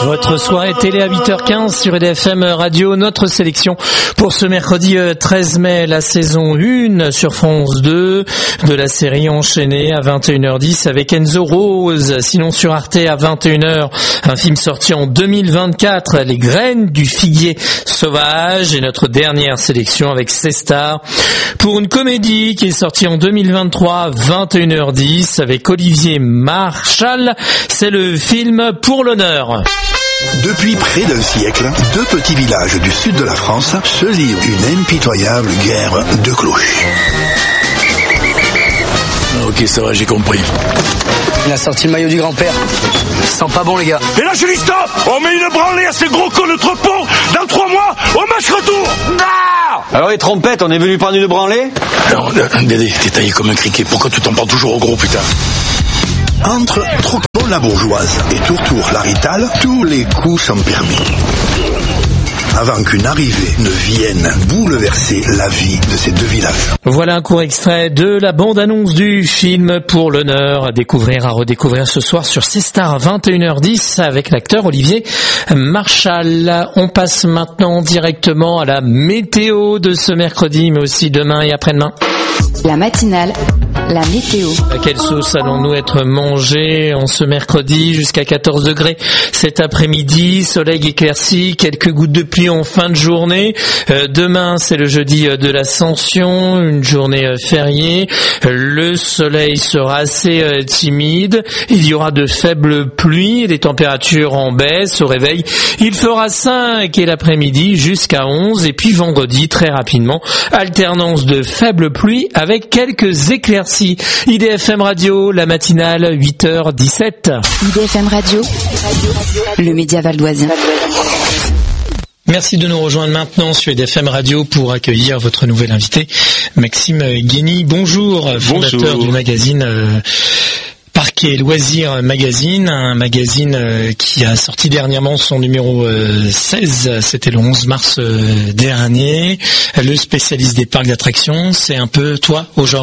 Votre soirée télé à 8h15 sur EDFM Radio, notre sélection pour ce mercredi 13 mai, la saison 1 sur France 2 de la série enchaînée à 21h10 avec Enzo Rose. Sinon sur Arte à 21h, un film sorti en 2024, Les graines du figuier sauvage, et notre dernière sélection avec C-Star pour une comédie qui est sortie en 2023, 21h10 avec Olivier Marchal. C'est le film Pour l'honneur. Depuis près d'un siècle, deux petits villages du sud de la France se livrent une impitoyable guerre de cloches. Ok, ça va, j'ai compris. Il a sorti le maillot du grand-père. Ça sent pas bon, les gars. Et là, je dis stop! On met une branlée à ces gros cons de Trepont. Dans 3 mois, au match retour! Non! Alors les trompettes, on est venu prendre une branlée? Non, Dédé, t'es taillé comme un criquet. Pourquoi tu t'en parles toujours au gros, putain? Entre Trocton la bourgeoise et Tourtour la Rital, tous les coups sont permis. Avant qu'une arrivée ne vienne bouleverser la vie de ces deux villages. Voilà un court extrait de la bande-annonce du film Pour l'honneur, à redécouvrir ce soir sur C-Star 21h10 avec l'acteur Olivier Marchal. On passe maintenant directement à la météo de ce mercredi, mais aussi demain et après-demain. La matinale, la météo. À quelle sauce allons-nous être mangés en ce mercredi jusqu'à 14 degrés cet après-midi, soleil éclairci, quelques gouttes de pluie en fin de journée. Demain, c'est le jeudi de l'Ascension, une journée fériée. Le soleil sera assez timide. Il y aura de faibles pluies, des températures en baisse. Au réveil, il fera 5 et l'après-midi jusqu'à 11. Et puis vendredi, très rapidement, alternance de faibles pluies avec quelques éclaircies. IDFM Radio, la matinale, 8h17. IDFM Radio, le média valdoisien. Merci de nous rejoindre maintenant sur IDFM Radio pour accueillir votre nouvel invité, Maxime Guény. Bonjour, fondateur du magazine Parquet Loisirs Magazine, un magazine qui a sorti dernièrement son numéro 16, c'était le 11 mars dernier. Le spécialiste des parcs d'attractions, c'est un peu toi aujourd'hui ?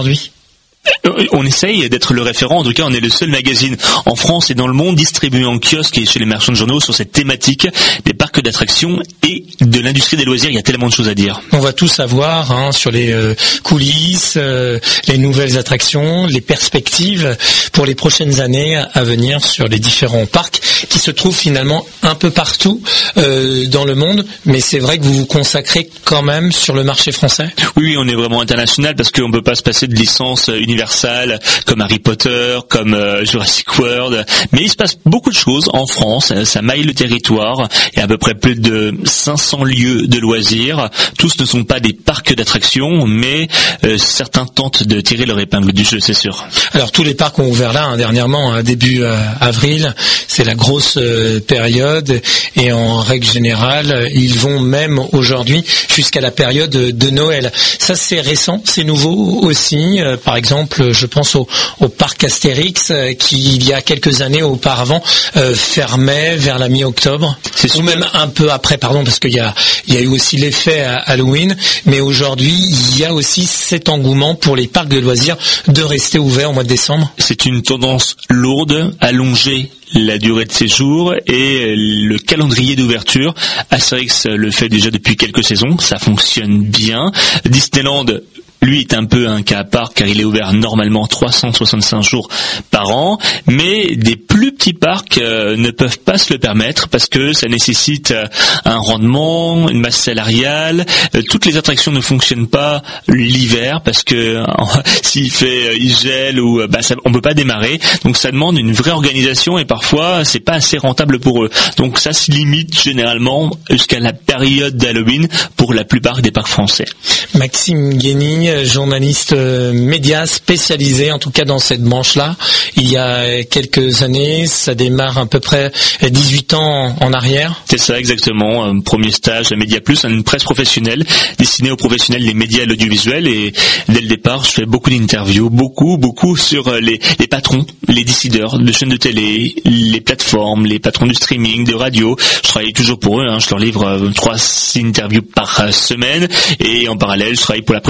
On essaye d'être le référent, en tout cas on est le seul magazine en France et dans le monde distribué en kiosque et chez les marchands de journaux sur cette thématique des parcs d'attractions et de l'industrie des loisirs. Il y a tellement de choses à dire. On va tout savoir sur les coulisses, les nouvelles attractions, les perspectives pour les prochaines années à venir sur les différents parcs qui se trouvent finalement un peu partout dans le monde, mais c'est vrai que vous vous consacrez quand même sur le marché français. Oui, on est vraiment international parce qu'on ne peut pas se passer de licence Universal comme Harry Potter, comme Jurassic World, mais il se passe beaucoup de choses en France, ça maille le territoire, il y a à peu près plus de 500 lieux de loisirs, tous ne sont pas des parcs d'attractions, mais certains tentent de tirer leur épingle du jeu, c'est sûr. Alors tous les parcs ont ouvert là, dernièrement, début avril, c'est la grosse période, et en règle générale, ils vont même aujourd'hui jusqu'à la période de Noël. Ça c'est récent, c'est nouveau aussi, par exemple, je pense au parc Astérix qui, il y a quelques années auparavant, fermait vers la mi-octobre, ou même un peu après, parce qu'il y a eu aussi l'effet Halloween, mais aujourd'hui, il y a aussi cet engouement pour les parcs de loisirs de rester ouverts au mois de décembre. C'est une tendance lourde, allongée la durée de séjour et le calendrier d'ouverture. Astérix le fait déjà depuis quelques saisons, ça fonctionne bien. Disneyland, lui, est un peu un cas à part car il est ouvert normalement 365 jours par an, mais des plus petits parcs ne peuvent pas se le permettre parce que ça nécessite un rendement, une masse salariale. Toutes les attractions ne fonctionnent pas l'hiver parce que s'il gèle ou on peut pas démarrer. Donc ça demande une vraie organisation et parfois c'est pas assez rentable pour eux. Donc ça se limite généralement jusqu'à la période d'Halloween pour la plupart des parcs français. Maxime Guény, journaliste média spécialisé en tout cas dans cette branche-là. Il y a quelques années, ça démarre à peu près 18 ans en arrière. C'est ça exactement, un premier stage à Média Plus, une presse professionnelle destinée aux professionnels des médias et l'audiovisuel, et dès le départ je fais beaucoup d'interviews, beaucoup sur les patrons, les décideurs de chaînes de télé, les plateformes, les patrons du streaming, de radio. Je travaille toujours pour eux, je leur livre 3 interviews par semaine, et en parallèle je travaille pour la presse plus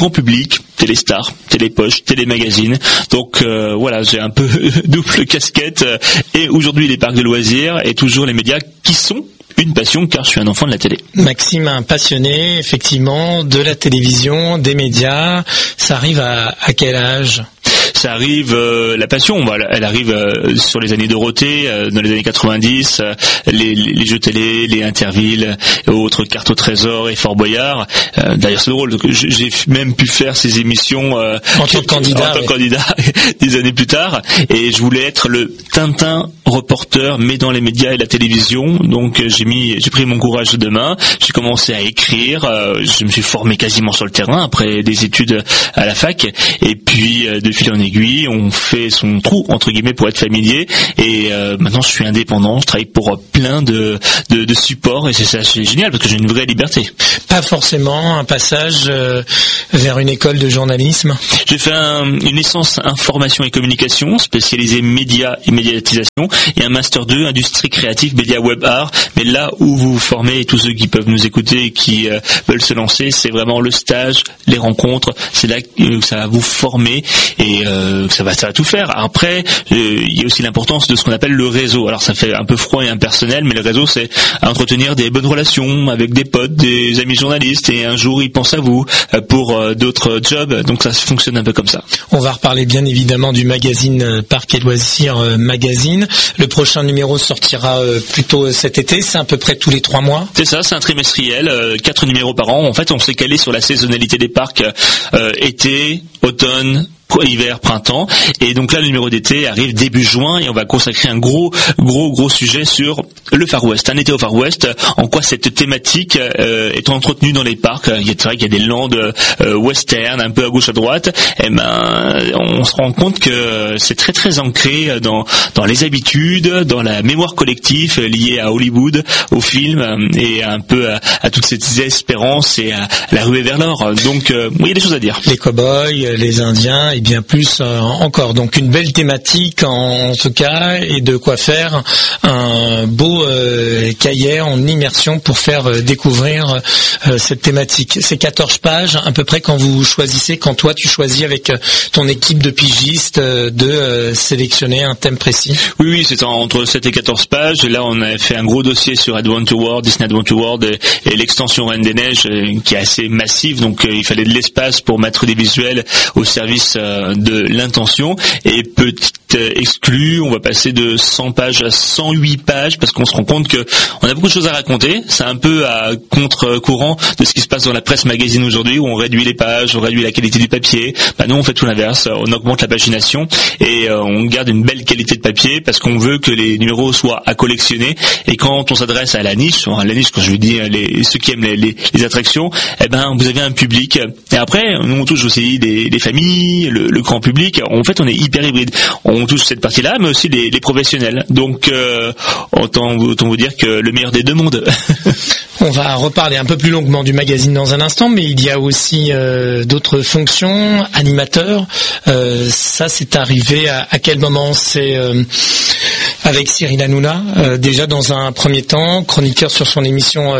grand public, Téléstar, Télépoche, Télémagazine. Donc voilà, j'ai un peu double casquette. Et aujourd'hui les parcs de loisirs et toujours les médias qui sont une passion, car je suis un enfant de la télé. Maxime, un passionné, effectivement, de la télévision, des médias. Ça arrive à quel âge ? Ça arrive, la passion, elle arrive sur les années Dorothée, dans les années 90, les jeux télé, les Interville, autres Cartes au trésor et Fort Boyard. D'ailleurs, c'est drôle, j'ai même pu faire ces émissions en tant que candidat, des années plus tard. Et je voulais être le Tintin reporter, mais dans les médias et la télévision. Donc j'ai pris mon courage de main. J'ai commencé à écrire. Je me suis formé quasiment sur le terrain après des études à la fac. Et puis de fil en aiguille, on fait son trou entre guillemets pour être familier. Et maintenant, je suis indépendant. Je travaille pour plein de supports et c'est génial parce que j'ai une vraie liberté. Pas forcément un passage vers une école de journalisme. J'ai fait une licence information et communication spécialisée médias et médiatisation et un master 2 industrie créative média web art. Mais là où vous vous formez et tous ceux qui peuvent nous écouter et qui veulent se lancer, c'est vraiment le stage, les rencontres. C'est là que ça va vous former et ça va tout faire. Après, il y a aussi l'importance de ce qu'on appelle le réseau. Alors ça fait un peu froid et impersonnel, mais le réseau, c'est entretenir des bonnes relations avec des potes, des amis journalistes, et un jour ils pensent à vous pour d'autres jobs. Donc ça fonctionne un peu comme ça. On va reparler bien évidemment du magazine Parcs et Loisirs Magazine. Le prochain numéro sortira plutôt cet été. C'est à peu près tous les 3 mois. C'est ça, c'est un trimestriel, 4 numéros par an. En fait, on s'est calé sur la saisonnalité des parcs, été, automne, hiver, printemps, et donc là le numéro d'été arrive début juin et on va consacrer un gros sujet sur le Far West, un été au Far West, en quoi cette thématique est entretenue dans les parcs. C'est vrai qu'il y a des landes western un peu à gauche à droite, et on se rend compte que c'est très très ancré dans les habitudes, dans la mémoire collective liée à Hollywood, au film et un peu à toutes ces espérances et à la ruée vers l'or. Donc oui, il y a des choses à dire. Les cow-boys, les Indiens et bien plus encore. Donc une belle thématique en tout cas, et de quoi faire un beau cahier en immersion pour faire découvrir cette thématique. C'est 14 pages à peu près quand toi tu choisis avec ton équipe de pigistes de sélectionner un thème précis. Oui, c'est entre 7 et 14 pages. Et là, on a fait un gros dossier sur Adventure World, Disney Adventure World et l'extension Reine des Neiges qui est assez massive. Donc il fallait de l'espace pour mettre des visuels au service de l'intention. Et petit exclu, on va passer de 100 pages à 108 pages parce qu'on se rend compte que on a beaucoup de choses à raconter. C'est un peu à contre-courant de ce qui se passe dans la presse magazine aujourd'hui où on réduit les pages, on réduit la qualité du papier. Nous, on fait tout l'inverse. On augmente la pagination et on garde une belle qualité de papier parce qu'on veut que les numéros soient à collectionner. Et quand on s'adresse à la niche quand je veux dire ceux qui aiment les attractions, vous avez un public. Et après, nous on touche aussi les familles, le grand public. En fait, on est hyper hybride. On touche cette partie-là, mais aussi les professionnels. Donc, autant vous dire que le meilleur des deux mondes. On va reparler un peu plus longuement du magazine dans un instant, mais il y a aussi d'autres fonctions, animateurs. Ça, c'est arrivé à quel moment ? C'est avec Cyril Hanouna, déjà dans un premier temps, chroniqueur sur son émission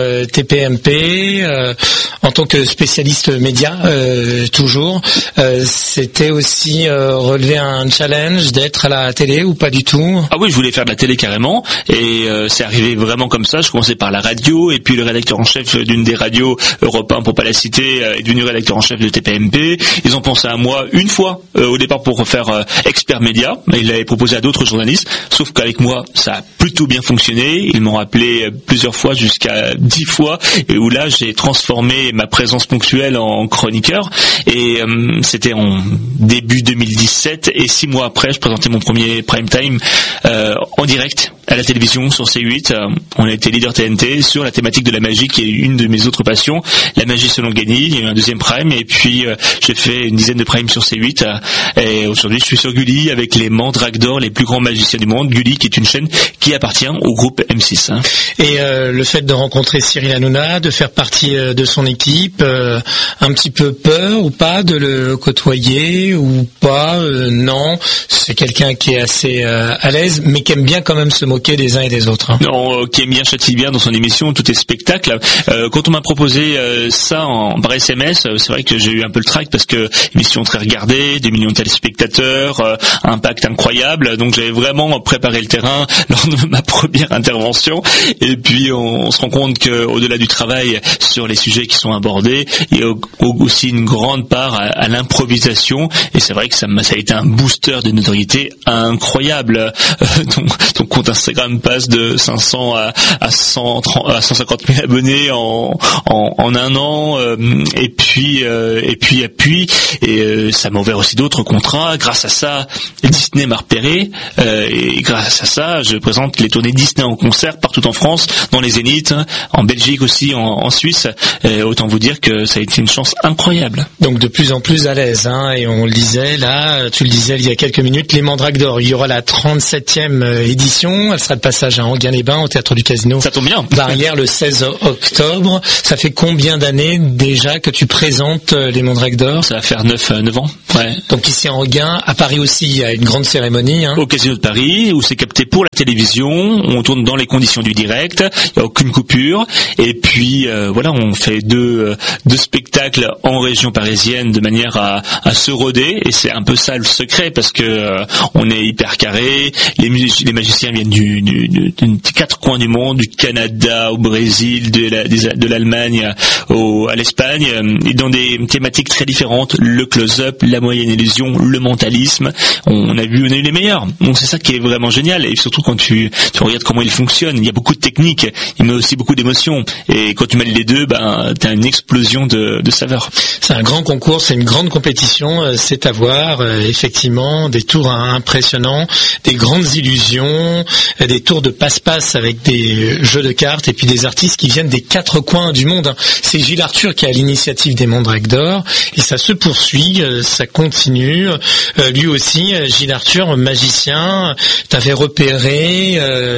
TPMP, en tant que spécialiste média, toujours. C'était aussi relever un challenge d'être à la télé ou pas du tout ? Ah oui, je voulais faire de la télé carrément, et c'est arrivé vraiment comme ça. Je commençais par la radio, et puis le rédacteur en chef d'une des radios, Europe 1 pour pas la citer, est devenu rédacteur en chef de TPMP. Ils ont pensé à moi une fois au départ pour faire expert média, mais ils l'avaient proposé à d'autres journalistes, sauf qu'avec moi ça a plutôt bien fonctionné. Ils m'ont appelé plusieurs fois, jusqu'à 10 fois, et où là j'ai transformé ma présence ponctuelle en chroniqueur, et c'était en début 2017, et 6 mois après je présentais mon premier prime time en direct à la télévision sur C8. On a été leader TNT sur la thématique de la magie, qui est une de mes autres passions, la magie selon Gagny. Il y a eu un deuxième prime, et puis j'ai fait une dizaine de primes sur C8, et aujourd'hui je suis sur Gulli avec les mandrakes d'or, les plus grands magiciens du monde. Gulli, qui est une chaîne qui appartient au groupe M6. Et le fait de rencontrer Cyril Hanouna, de faire partie de son équipe, un petit peu peur ou pas de le côtoyer ou pas ? Non, c'est quelqu'un qui est assez à l'aise, mais qui aime bien quand même se moquer moquer des uns et des autres. Hein. Non, qui aime bien châtie bien dans son émission, tout est spectacle. Quand on m'a proposé ça par SMS, c'est vrai que j'ai eu un peu le trac parce que émission très regardée, 2 millions de téléspectateurs, impact incroyable. Donc j'avais vraiment préparé le terrain lors de ma première intervention. Et puis on se rend compte que au-delà du travail sur les sujets qui sont abordés, il y a aussi une grande part à l'improvisation. Et c'est vrai que ça a été un booster de notoriété incroyable. Ton compte Instagram passe de 500 à 150 000 abonnés en un an. Et puis ça m'a ouvert aussi d'autres contrats. Grâce à ça, Disney m'a repéré. Et grâce à ça, je présente les tournées Disney en concert partout en France, dans les Zéniths, en Belgique aussi, en Suisse. Autant vous dire que ça a été une chance incroyable. Donc de plus en plus à l'aise, hein, et on le disait là, tu le disais il y a quelques minutes, les Mandraques d'Or. Il y aura la 37e édition. Elle sera de passage à Enghien-les-Bains au Théâtre du Casino. Ça tombe bien. Barrière le 16 octobre. Ça fait combien d'années déjà que tu présentes les Mandraques d'Or? Ça va faire 9 ans. Ouais. Donc ici à Enghien, à Paris aussi, il y a une grande cérémonie. Hein. Au Casino de Paris, où c'est capté pour la télévision. On tourne dans les conditions du direct. Il n'y a aucune coupure. Et puis voilà, on fait deux spectacles en région parisienne de manière à se roder. Et c'est un peu ça le secret, parce que on est hyper carré. Les magiciens viennent de 4 coins du monde, du Canada au Brésil, de l'Allemagne à l'Espagne, et dans des thématiques très différentes. Le close-up, la moyenne illusion, le mentalisme. On a eu les meilleurs. Donc c'est ça qui est vraiment génial. Et surtout quand tu regardes comment il fonctionne, il y a beaucoup de techniques, il met aussi beaucoup d'émotions. Et quand tu mêles les deux, t'as une explosion de saveurs. C'est un grand concours, c'est une grande compétition. C'est à voir, effectivement, des tours impressionnants, des grandes illusions, des tours de passe-passe avec des jeux de cartes, et puis des artistes qui viennent des 4 coins du monde. C'est Gilles Arthur qui a l'initiative des Mandraques d'Or, et ça se poursuit, ça continue. Lui aussi, Gilles Arthur, magicien, t'avais repéré,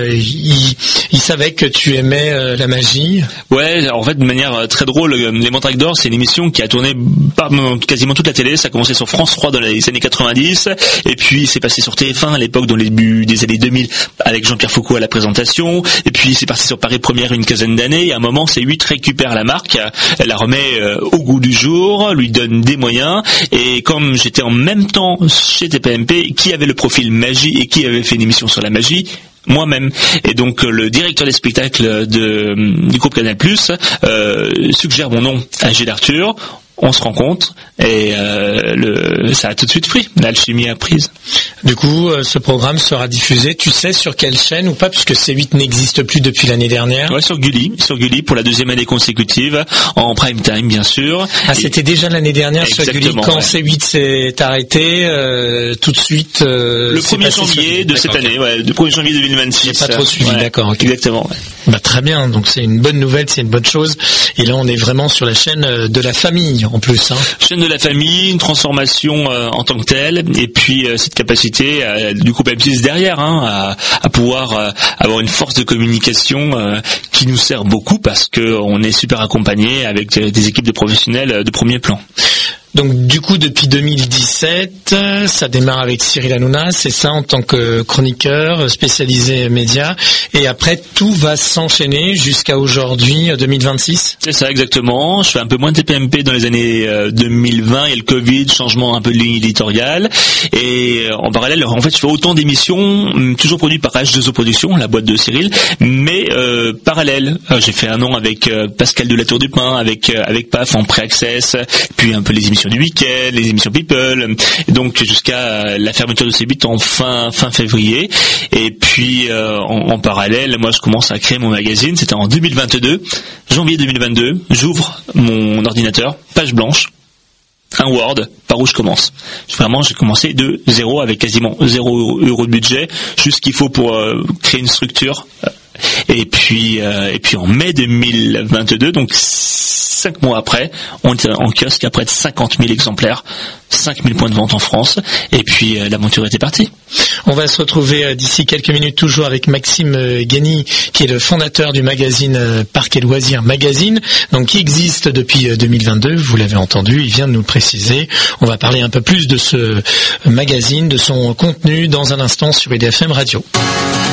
il savait que tu aimais la magie. Ouais, en fait, de manière très drôle, les Mandraques d'Or, c'est une émission qui a tourné quasiment toute la télé. Ça a commencé sur France 3 dans les années 90, et puis c'est passé sur TF1 à l'époque, dans les débuts des années 2000, avec Jean-Pierre Foucault à la présentation, et puis c'est parti sur Paris Première une quinzaine d'années, et à un moment, C8 récupère la marque, elle la remet au goût du jour, lui donne des moyens, et comme j'étais en même temps chez TPMP, qui avait le profil magie et qui avait fait une émission sur la magie? Moi-même. Et donc le directeur des spectacles du groupe Canal+, suggère mon nom à Gilles Arthur. On se rencontre et ça a tout de suite pris. L'alchimie a prise. Du coup, ce programme sera diffusé, tu sais sur quelle chaîne ou pas, puisque C8 n'existe plus depuis l'année dernière? Ouais, sur Gulli pour la 2e année consécutive, en prime time bien sûr. Ah, c'était déjà l'année dernière. Exactement, sur Gulli. Quand C8 s'est arrêté, tout de suite... le 1er janvier de cette année, ouais, le 1er janvier 2026. J'ai pas trop suivi, ouais, d'accord. Okay. Exactement. Ouais. Très bien, donc c'est une bonne nouvelle, c'est une bonne chose. Et là, on est vraiment sur la chaîne de la famille, en plus. Hein. Chaîne de la famille, une transformation en tant que telle, et puis cette capacité du groupe M6 derrière, à pouvoir avoir une force de communication qui nous sert beaucoup, parce que on est super accompagné avec des équipes de professionnels de premier plan. Donc du coup, depuis 2017, ça démarre avec Cyril Hanouna, c'est ça, en tant que chroniqueur spécialisé médias, et après tout va s'enchaîner jusqu'à aujourd'hui, 2026. C'est ça, exactement. Je fais un peu moins de TPMP dans les années 2020, et le Covid, changement un peu de ligne éditoriale, et en parallèle, en fait, je fais autant d'émissions, toujours produites par H2O Productions, la boîte de Cyril, mais parallèle. J'ai fait un an avec Pascal de la Tour du Pin, avec PAF en pré-access, puis un peu les émissions du week-end, les émissions People, donc jusqu'à la fermeture de C8 en fin février. Et puis en parallèle, moi je commence à créer mon magazine. C'était en 2022, janvier 2022. J'ouvre mon ordinateur, page blanche, un Word, par où je commence. Vraiment, j'ai commencé de zéro, avec quasiment 0 € de budget, juste ce qu'il faut pour créer une structure. Et puis en mai 2022, donc 5 mois après, on était en kiosque à près de 50 000 exemplaires, 5 000 points de vente en France, et puis l'aventure était partie. On va se retrouver d'ici quelques minutes toujours avec Maxime Guény, qui est le fondateur du magazine Parc et Loisirs Magazine, donc qui existe depuis 2022, vous l'avez entendu, il vient de nous le préciser. On va parler un peu plus de ce magazine, de son contenu dans un instant sur IDFM Radio.